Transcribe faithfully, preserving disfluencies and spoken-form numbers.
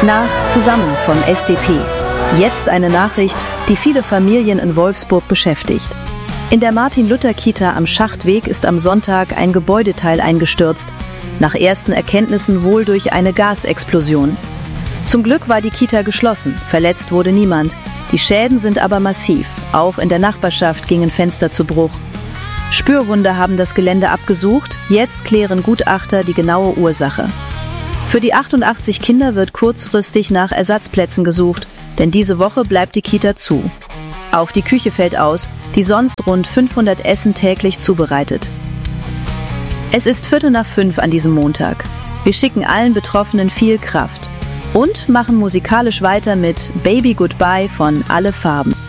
Nach Zusammen von S D P. Jetzt eine Nachricht, die viele Familien in Wolfsburg beschäftigt. In der Martin-Luther-Kita am Schachtweg ist am Sonntag ein Gebäudeteil eingestürzt. Nach ersten Erkenntnissen wohl durch eine Gasexplosion. Zum Glück war die Kita geschlossen, verletzt wurde niemand. Die Schäden sind aber massiv. Auch in der Nachbarschaft gingen Fenster zu Bruch. Spürhunde haben das Gelände abgesucht. Jetzt klären Gutachter die genaue Ursache. Für die achtundachtzig Kinder wird kurzfristig nach Ersatzplätzen gesucht, denn diese Woche bleibt die Kita zu. Auch die Küche fällt aus, die sonst rund fünfhundert Essen täglich zubereitet. Es ist Viertel nach fünf an diesem Montag. Wir schicken allen Betroffenen viel Kraft und machen musikalisch weiter mit Baby Goodbye von Alle Farben.